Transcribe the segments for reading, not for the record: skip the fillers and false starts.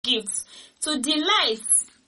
gifts to delight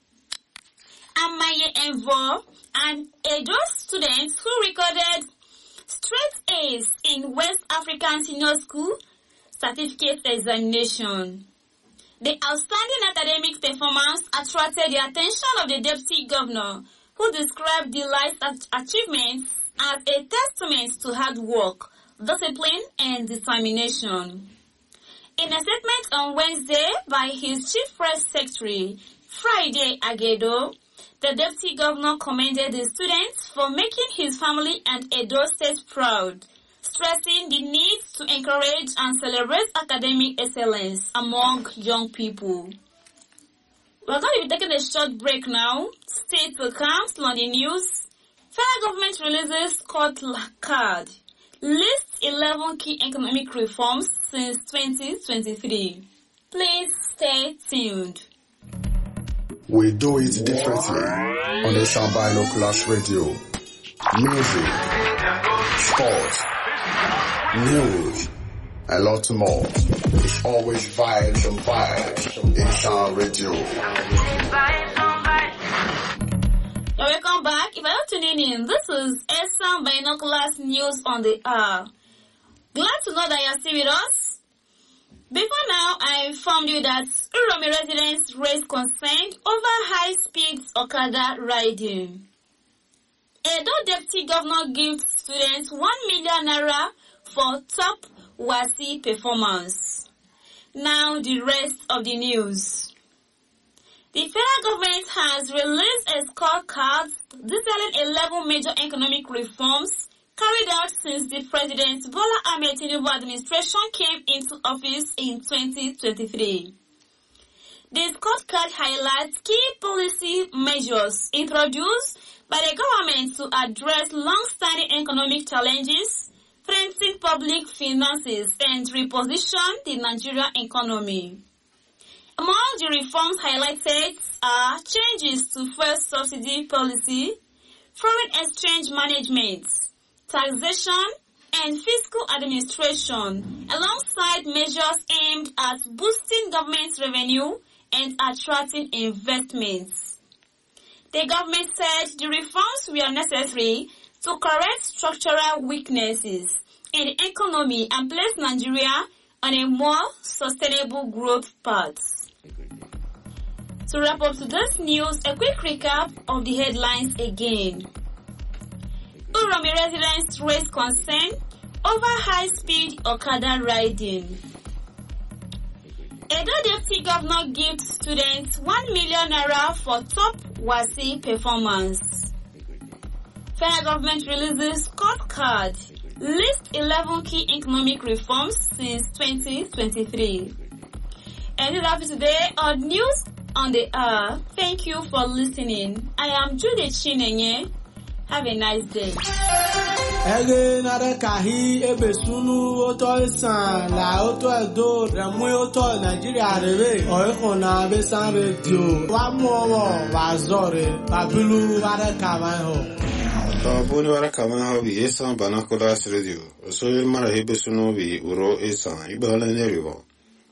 Amaye Envo and Edo students who recorded straight A's in West African Senior School certificate examination. The outstanding academic performance attracted the attention of the Deputy Governor, who described the life's achievements as a testament to hard work, discipline, and determination. In a statement on Wednesday by his Chief Press Secretary, Friday Agedo, the Deputy Governor commended the students for making his family and Edo State proud, stressing the need to encourage and celebrate academic excellence among young people. We're going to be taking a short break now. Stay to come, on the news. Federal government releases court card. Lists 11 key economic reforms since 2023. Please stay tuned. We do it differently on the Sound Binoculars Radio. Music, sports, news, a lot more. It's always vibes and vibes in Sound Radio. Welcome back. If you're tuning in, this is Sound Binoculars News on the Hour. Glad to know that you're still with us. Before now, I informed you that Uromi residents raised concern over high-speed Okada riding. Edo Deputy Governor gives students 1 million naira for top WASI performance. Now the rest of the news. The federal government has released a scorecard detailing 11 major economic reforms carried out since the President Bola Ahmed Tinubu administration came into office in 2023. The scorecard highlights key policy measures introduced by the government to address long-standing economic challenges, strengthen public finances, and reposition the Nigerian economy. Among the reforms highlighted are changes to fuel subsidy policy, foreign exchange management, taxation, and fiscal administration, alongside measures aimed at boosting government revenue and attracting investments. The government said the reforms were necessary to correct structural weaknesses in the economy and place Nigeria on a more sustainable growth path. To wrap up today's news, a quick recap of the headlines again. Uromi residents raised concern over high-speed Okada riding. Edo Deputy Governor gives students 1 million naira for top WASI performance. Federal government releases scorecard. List 11 key economic reforms since 2023. And that's it today on News on the Hour. Thank you for listening. I am Judith Chinenye. Have a nice day. Ege nare kahi ebe sunu oto isan la oto edo remu oto Nigeria rebe oikona besan radio wa muowo wa zore babilu ware kamaho. Boni ware kamaho bi Sound Binoculars Radio. So mara hebe sunu bi uro isan ibala neriwo.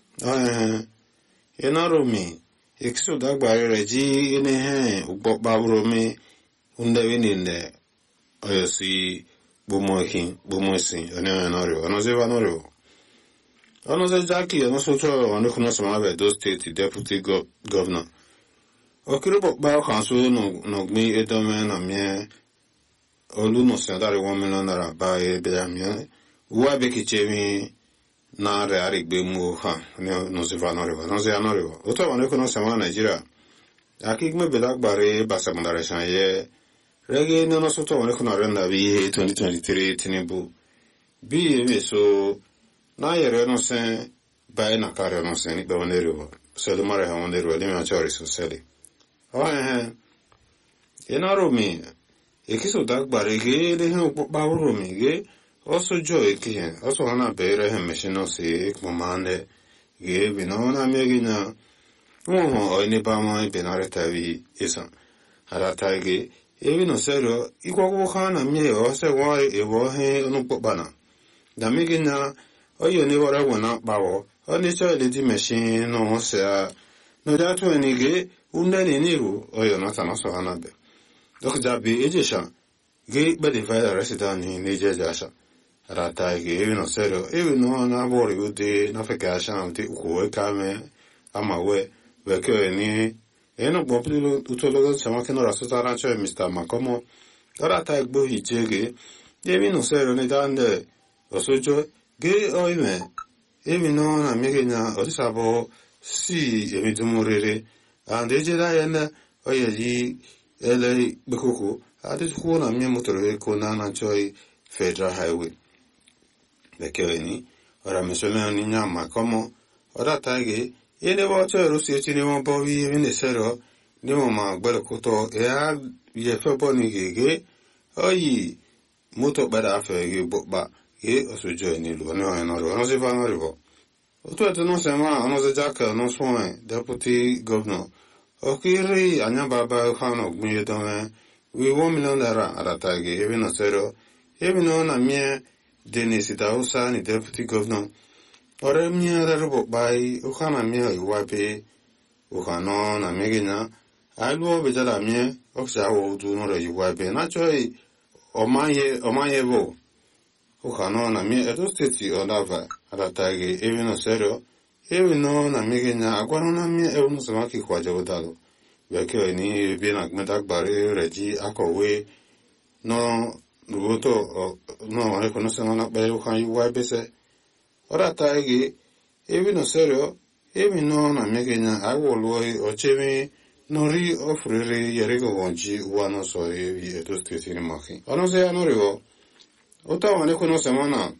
Yenaro mi ekso dagbare reji ene he ugbo baburo mi unde wininde oyosi bumosin onore onoze vanore onoze jaki onosocho onokuno samabe do state deputy governor okiribo ba kanso no gmi edome na mie olu no sendare 1 million naira ba e be amie wa be kichemi na re ari gbe mu ha no ze vanore onoze anore oto onokuno sama Nigeria akigme belagbare basamandare sanye Rege no soto one kuna renda bi 2023 Tinubu bi so na yere no sen ba na kare no sen be wonero so le mare ha wonero le ma chori so sele ena romi ekiso dagbare ge le he ba romi ge also joy ke also na be re he machine se komande ge bi no na me ge na mo o ni ba mo be na reta bi isa ara tage Evi no serio, igual kana mie se wai evo he no bana. Da migina o yo ne wora wona bawo. O ni so le di machine no se no da to ni ge unde ni ru oyo na ta no so anabe dok jabi ejesha ge be de fa resident ni je jasha rata ge no serio no na bori ude na fe ka sha uti ko ka me amawe ve ke ni eno bopli utolo chama che no rasta rancho e mista ma como rata egbo hijege devi no serio ne dande osojo ge oime no na megenya odisabo si emidumurere ande je da yana oyeji ele bekoko ade ko na mi motore ko na choi federal highway bekeni ora mesona ni nyama como ora tage ene voce rusi ti ni mo bovi ne sero ni mo ma gbere ko to ye fe boni gege oyi moto bada fe ge bokba e osojo ni lo ni o no ro no se va no ro oto to no se ma no se jaka no so deputy governor okiri anya baba khano gmi to we 1 million naira aratage even no zero even no na mie Denis Dausa ni deputy governor ore mie ro bai o khana mie iwape o khano na megena alwo bejala mie o ksa wo du no ro iwape na choi o maye bo o khano na mie edo state onava aratage even no zero even no na megena agwaro na mie e no samaki kwaje bodalo Vecchio ni viene a mettere regi a cowe no ruoto no ma riconoscono una bella con i webse ora taghi e vi no serio e vi no na megena a vuoi o cemi non ri offrire ieri gonci uano so e vi to stessi in macchina o non se hanno rivo o ta ma ne conosciamo na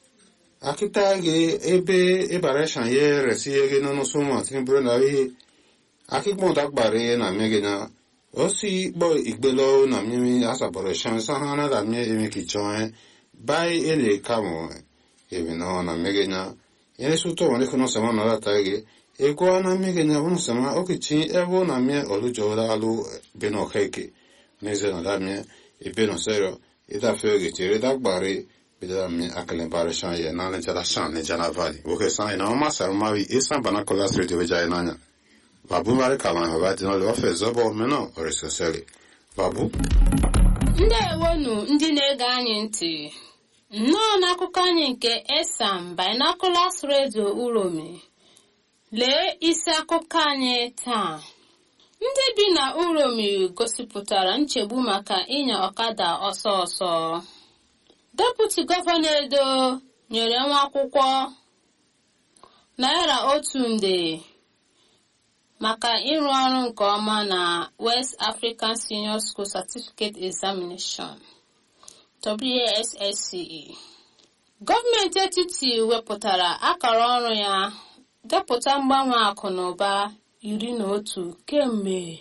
akitaghi e bareshan ieri si che non so ma tin brunari akikmo dagbare na megena osi boy igbelo na mimi asaboro chance hana da mi emi kichon bai ele kamo even no na megena ene suto wone kono sama na da tage ego na megena wono sama okichi evo na mi olujo da alu beno keke neze na da mi e beno sero e da fege tire dagbare bida mi aklen bare chanye na le jala chane jala vali o ke sa ina ma sa ma vi e san bana kola street veja inanya Babu mare kama habati no lo fezo bo meno orisoseli. Babu. Ndewonu ndị na-ege anyị ntị. Nnọọ n'akụkọ anyị nke Esam Binoculars Radio Uromi. Lee isi akụkọ anyị taa. Ndị bi na Uromi gosipụtara nchegbu maka ịnya ọkada ọsọ ọsọ. Deputy Governor Edo nyere nwa akwụkwọ naira 1,000,000 maka ịrụ ọrụ nke ọma na West African Senior School Certificate Examination WASSCE. Gọọmenti etiti wepụtara akara ọrụ ya depụta mgbanwe akụ na ụba 11 kemgbe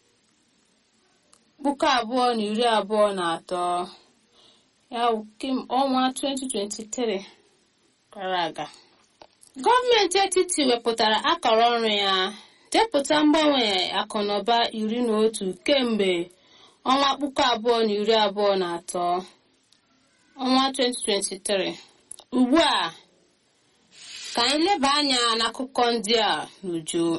2023 ya ọnwa 2023 gara aga. Gọọmenti etiti wepụtara akara ọrụ ya depụta mgbanwe akụnụba 11 kemgbe ọnwa 2023 ọnwa 2023. Ugbu a ka anyị leba anya n'akụkọ ndị a n'uju.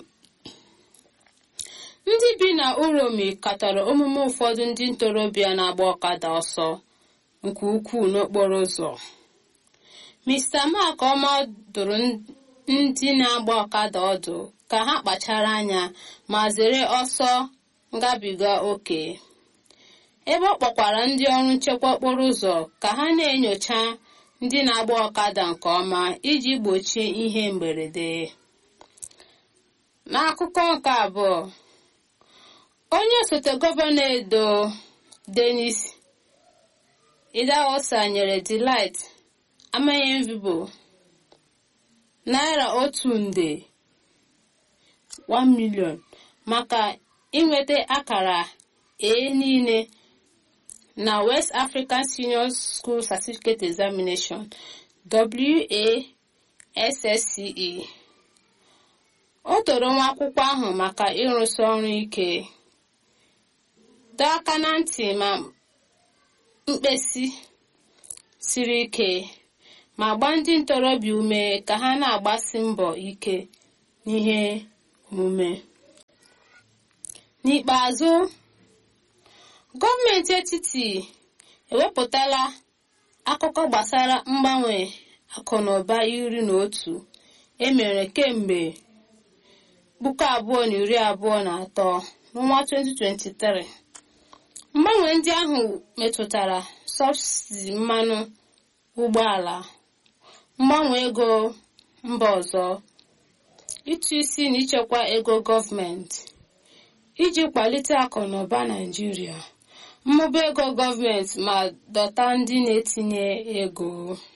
Ndị bi na Uromi katọrọ omume ụfọdụ ndị ntorobịa na-agba ọkada ọsọ nke ukwuu n'okporo ụzọ. Mr. Mark Ọma dụrụ ndị na-agba ọkada ọdụ ka ha kpachara anya ma zere ọsọ ngabiga oke. Ebe ọ kpọkwara ndị ọrụ nchekwa okporo ụzọ ka ha na-enyocha ndị na-agba ọkada nke ọma iji gbochie ihe mberede. N'akụkọ nke abụọ, onye osote gọvanọ Edo Denis Idahosa nyere Delight Amayemvibo naira 1,000,000 1 million maka inweta akara A niile na West African Senior School Certificate Examination WASSCE. O toro nwa akwụkwọ ahụ maka ịrụsi ọrụ ike, dọọ aka na ntị ma mkpesi siri ike, ma gbaa ndị ntorobịa ume ka ha na-agbasi mbọ ike n'ihe omume. N'ikpeazụ, gọọmenti etiti ewepụtala akụkọ gbasara mgbanwe akụnụba 11 emere kemgbe 2023 n'ọnwa 2023. Mgbanwe ndị ahụ metụtara sọbsidi mmanụ ụgbọala, mgbanwe ego mba ọzọ, ịtụ isi na ichekwa ego gọọmenti iji kwalite akụnụba Naịjirịa, mmụba ego gọọmenti ma dọta ndị na-etinye ego.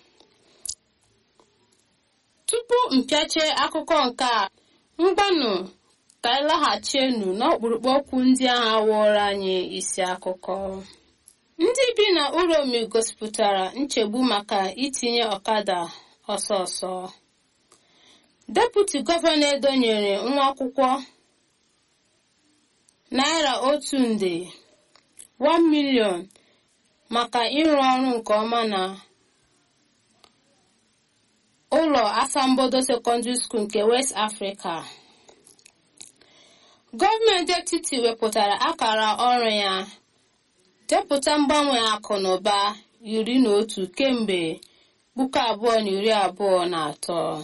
Tupu mpịache akụkọ nke a, mgbanụ ka anyị laghachienu n'ọkpụrụkpụ okwu ndị agha wụrụ anyị isi akụkọ. Ndị bi na Uromi gosipụtara nchegbu maka itinye ọkada ọsọ ọsọ. Deputi gọvanọ Edo nyere nwa akwụkwọ naira 1 million maka ịrụ ọrụ nke ọma na ụlọ asambodo secondary school nke West Africa. Gọọmenti etiti wepụtara akara ọrụ ya depụta mgbanwe akụ na ụba 11 kemgbe 2023.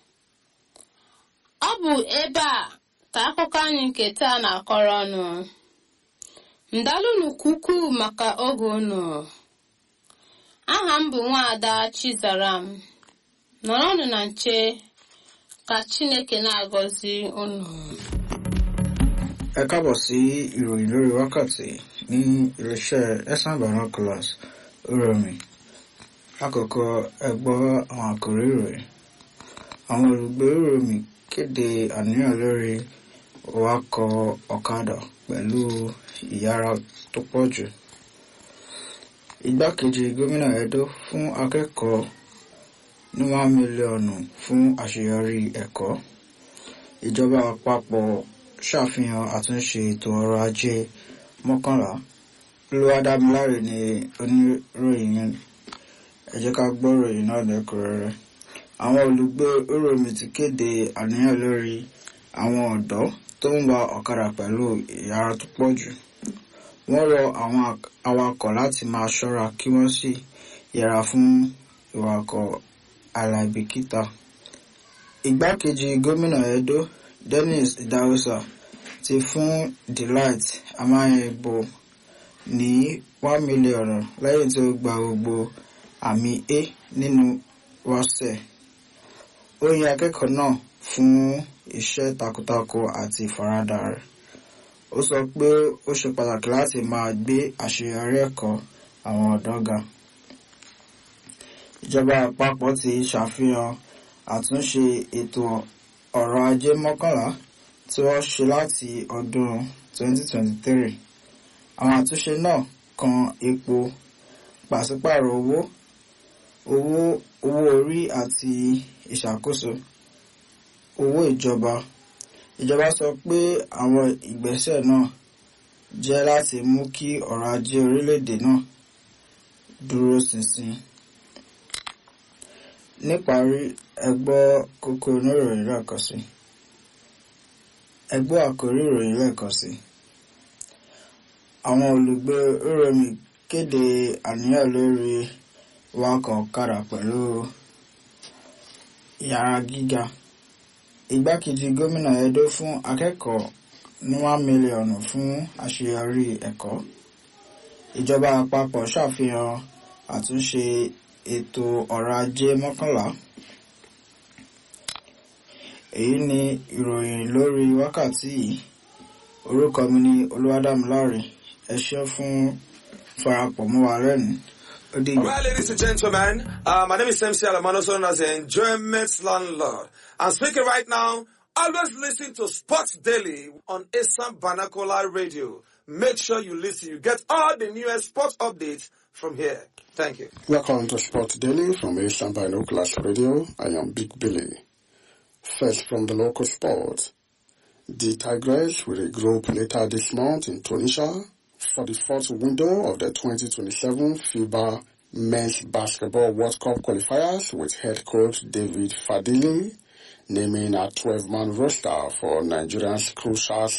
Ọ bụ ebe a ka akụkọ anyị nke taa na-akọrọ ọnụ. Ndalụnụ ukwuu maka oge unu. Aha m bụ Nwaada Chizaram. Nọrọnụ na nche ka Chineke na-agọzi unu. Ẹ káàbọ̀ sí ìròyìn lórí wákàtí ní iléeṣẹ́ Ẹ̀sán Binoculars Uromi. Lákòókò ẹ gbọ́ àwọn àkòrí ìròyìn. Àwọn olùgbé Uromi kéde àníyàn lórí wakọ̀ ọ̀kadà pẹ̀lú ìyára tó pọ̀ jù. Igbákejì gómìnà Edo fún akẹ́kọ̀ọ́ ní 1 mílíọ̀nù fún àṣeyọrí ẹ̀kọ́. Ìjọba àpapọ̀ ṣàfihàn àtúnṣe ètò ọrọ̀ ajé 11. Olúwadámiláre ni oníròyìn. Ẹ jẹ́ ká gbọ́ ìròyìn náà lẹ́kùnrẹ́rẹ́. Àwọn olùgbé Uromi ti kéde àníyàn lórí àwọn ọ̀dọ́ tó ń wa ọ̀kadà pẹ̀lú ìyára tó pọ̀ jù. Wọ́n rọ àwọn awakọ̀ láti máa ṣọ́ra kí wọ́n sì yẹra fún ìwakọ̀ aláìbìkítà. Igbákejì gómìnà Edo Dennis Idahosa ti fún Delight Amayebo ní 1 mílíọ̀nù lẹ́yìn tí ó gba gbogbo àmì A nínú WASSCE. Ó yin akẹ́kọ̀ọ́ náà fún iṣẹ́ takuntakun àti ìfaradà rẹ̀. Ó sọ pé ó ṣe pàtàkì láti máa gbé àṣeyọrí ẹ̀kọ́ àwọn ọ̀dọ́ ga. Ìjọba àpapọ̀ ti ṣàfihàn àtúnṣe ètò ọrọ̀ ajé 11 tí wọ́n ṣe láti ọdún 2023. Àwọn àtúnṣe náà kan epo, pàṣípààrọ̀ owó orí àti ìṣàkóso owó ìjọba. Ìjọba sọ pé àwọn ìgbésẹ̀ náà jẹ́ láti mú kí ọrọ̀ ajé orílẹ̀-èdè náà dúró ṣinṣin. Níparí, ẹ gbọ́ kókó oníròyìn lẹ́ẹ̀kan sí. Ẹ gbọ́ àkórí ìròyìn lẹ́ẹ̀kan sí. Àwọn olùgbé Uromi kéde àníyàn lórí wakọ̀ ọ̀kadà pẹ̀lú ìyára gíga. Igbákejì gómìnà Edo fún akẹ́kọ̀ọ́ ní 1 mílíọ̀nù fún àṣeyọrí ẹ̀kọ́. Ìjọba àpapọ̀ ṣàfihàn àtúnṣe ètò ọrọ̀ ajé 11. Èyí ni ìròyìn lórí wákàtí yìí. Orúkọ mi ni Olúwadámiláre. Ẹ ṣé fún farapọ̀ mọ́ wa lẹ́nu. Well, ladies and gentlemen, my name is MC Alamano, known as the Enjoyment Landlord. I'm speaking right now. Always listen to Sports Daily on Esan Banakola Radio. Make sure you listen. You get all the newest sports updates from here. Thank you. Welcome to Sports Daily from Esan Binoculars Radio. I am Big Billy. First from the local sports. The Tigers will regroup later this month in Tunisia for the fourth window of the 2027 FIBA Men's Basketball World Cup qualifiers, with head coach David Fadili naming a 12-man roster for Nigeria's crucial